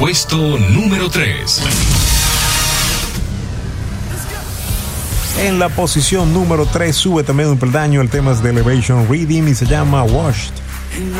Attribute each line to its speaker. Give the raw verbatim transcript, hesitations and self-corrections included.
Speaker 1: puesto número tres.
Speaker 2: En la posición número tres sube también un peldaño, el tema es de Elevation Reading y se llama Washed.